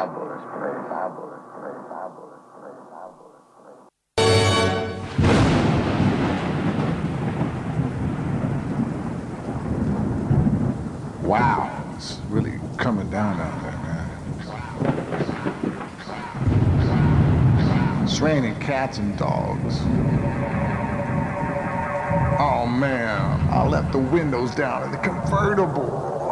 Wow, it's really coming down out there, man. It's raining cats and dogs. Oh man, I left the windows down in the convertible.